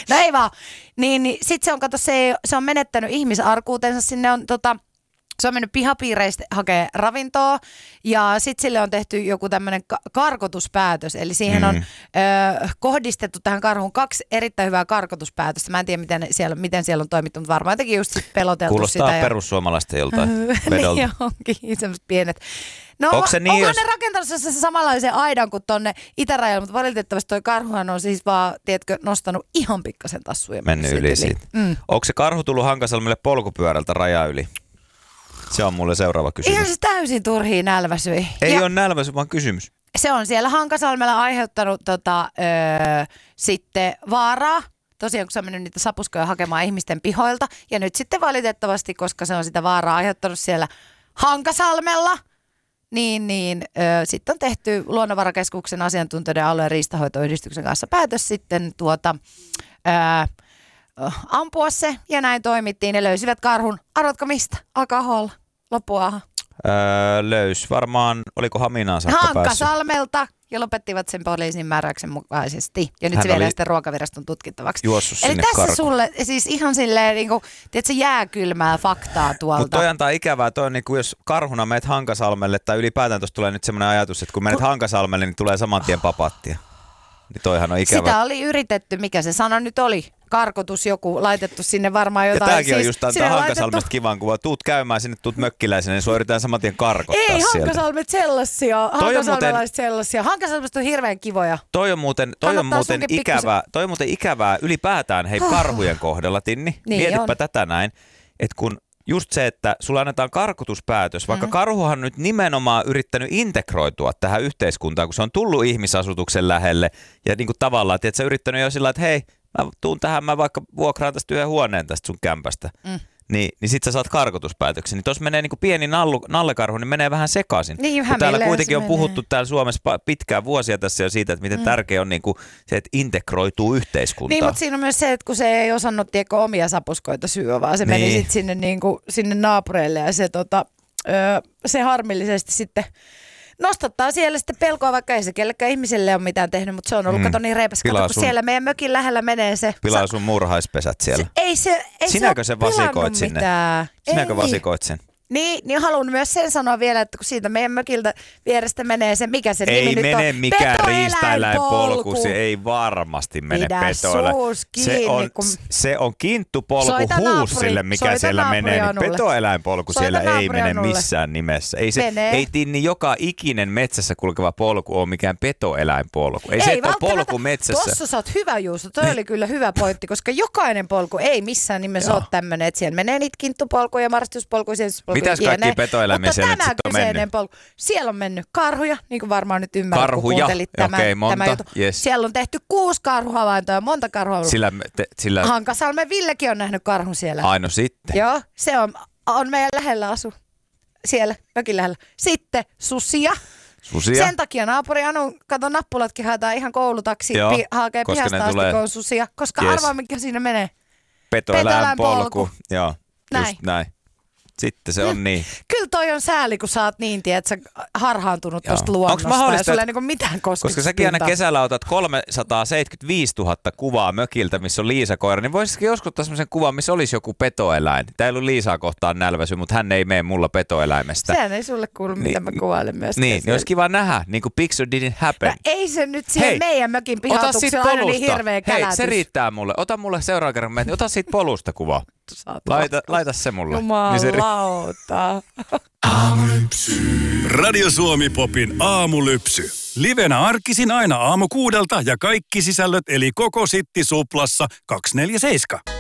No ei vaan. Niin sit se on, kato, se on menettänyt ihmisarkuutensa. Sinne on se on mennyt pihapiireistä hakee ravintoa ja sitten sille on tehty joku tämmöinen karkotuspäätös. Eli siihen on kohdistettu tähän karhuun 2 erittäin hyvää karkotuspäätöstä. Mä en tiedä, miten siellä on toimittu, mutta varmaan jotenkin just peloteltu kuulostaa sitä. Kuulostaa perussuomalaista joltain vedolta. Niin onkin, semmoiset pienet. No onko se niin, onhan ne rakentanut se samanlaisen aidan kuin tonne itärajalle, mutta valitettavasti toi karhuhan on siis vaan, tiedätkö, nostanut ihan pikkasen tassuja. Mennyt yli siitä. Onko se karhu tullut Hankasalmelle polkupyörältä raja yli? Se on mulle seuraava kysymys. Ihan se täysin turhiin nälväsyi. Ei ole nälväsy, vaan kysymys. Se on siellä Hankasalmella aiheuttanut sitten vaaraa. Tosiaan, kun se on mennyt niitä sapuskoja hakemaan ihmisten pihoilta. Ja nyt sitten valitettavasti, koska se on sitä vaaraa aiheuttanut siellä Hankasalmella, niin sitten on tehty Luonnonvarakeskuksen asiantuntijoiden alueen riistanhoitoyhdistyksen kanssa päätös sitten ampua se, ja näin toimittiin. Ne löysivät karhun. Arvatko mistä? Alkaa loppuahan. Löys varmaan, oliko Haminaan saakka päässyt? Hankasalmelta, ja lopettivat sen poliisin määräyksen mukaisesti. Ja nyt se viedään sitten ruokaviraston tutkittavaksi. Juossut eli sinne tässä karkuun. sulle siis ihan silleen, niin kuin, tiedätkö, jääkylmää faktaa tuolta. Mutta toi antaa ikävää. Toi on niin kuin jos karhuna menet Hankasalmelle, tai ylipäätään tuossa tulee nyt semmoinen ajatus, että kun menet Hankasalmelle, niin tulee saman tien papattia. Niin toihan on ikävä. Sitä oli yritetty, mikä se sana nyt oli? Karkotus joku, laitettu sinne varmaan jotain. Ja tämäkin on siis, just antaa Hankasalmesta kivan kuva. Tuut käymään sinne, tuut mökkiläisenä, niin sua yritetään saman tien karkottaa ei, sieltä. Hankasalmet sellaisia. Hankasalmelaiset sellaisia. Hankasalmesta on hirveän kivoja. Toi on muuten ikävää ylipäätään karhujen kohdalla, Tinni. Niin Mietipä on. tätä näin, että kun just se, että sulla annetaan karkotuspäätös, vaikka karhuhan on nyt nimenomaan yrittänyt integroitua tähän yhteiskuntaan, kun se on tullut ihmisasutuksen lähelle ja niin kuin tavallaan, että sä yrittänyt jo sillä, että hei, mä tuun tähän, mä vaikka vuokraan tästä yhden huoneen tästä sun kämpästä. Niin sit sä saat karkotuspäätöksen. Niin tossa menee niinku pieni nallekarhu, niin menee vähän sekaisin. Niin, täällä kuitenkin on puhuttu täällä Suomessa pitkään vuosia tässä jo siitä, että miten tärkeä on niinku se, että integroituu yhteiskuntaan. Niin, mutta siinä on myös se, että kun se ei osannut omia sapuskoita syödä, vaan se meni sitten sinne, niinku, sinne naapureille ja se harmillisesti sitten nostattaa siellä sitten pelkoa, vaikka ei se kellekään ihmiselle ole mitään tehnyt, mutta se on ollut kato niin reipas. Kato, kun siellä meidän mökin lähellä menee se. Pilaa sun murhaispesät siellä. Sinäkö se vasikoit sinne? Sinäkö vasikoit sen? Niin haluan myös sen sanoa vielä, että kun siitä meidän mökiltä vierestä menee se, mikä se nimi nyt on. Ei mene mikään riistaeläinpolku, se ei varmasti mene petoeläin. Se on kinttupolku huussille, mikä siellä menee. Niin petoeläinpolku siellä ei mene missään nimessä. Ei Tinni joka ikinen metsässä kulkeva polku ole mikään petoeläinpolku. Ei se, että on polku metsässä. Tuossa sä oot hyvä, Juuso. Toi oli kyllä hyvä pointti, koska jokainen polku ei missään nimessä ole tämmöinen, että siellä menee niitä kinttupolkuja ja marastuspolkuja. Mitäs kaikki petoeläimiä siellä nyt sitten on mennyt? Siellä on mennyt karhuja, niin kuin varmaan nyt ymmärrät, kun karhuja. Kuuntelit tämän jutun. Yes. Siellä on tehty 6 karhuhavaintoa, monta karhua. Hankasalmen Villekin on nähnyt karhun siellä. Aino sitten. Joo, se on meidän lähellä asu. Siellä, mökin lähellä. Sitten susia. Sen takia naapuri Anu, kato nappulatkin haetaan ihan koulutaksi, hakee pihasta asti, kun on susia. Koska arvaa, mikä siinä menee. Petoeläinpolku. Joo, just näin. Sitten se on niin. Kyllä toi on sääli, kun sä oot niin, tiedätkö, harhaantunut tuosta luonnosta. Onko mahdollista, ja sulla ei niinku mitään kosketuspintaa. Koska säkin aina kesällä otat 375 000 kuvaa mökiltä, missä on Liisa-koira, niin voisitko joskus ottaa semmoisen kuvan, missä olisi joku petoeläin? Tää ei ollut Liisaa kohtaan nälväsy, mutta hän ei mene mulla petoeläimestä. Sehän ei sulle kuulu, mitä mä kuvailen myöskään. Niin olisi kiva nähdä, niin kuin picture didn't happen. Ja ei se nyt siellä meidän mökin pihatuksella aina niin hirveä kälätys. Hei, se riittää mulle. Ota mulle seuraavan kerran, ota siitä polusta kuva. Laita se mulle. Jumalauta. Radio Suomi Popin aamulypsy. Livenä arkisin aina 6:00 ja kaikki sisällöt eli koko Sitti Suplassa 247.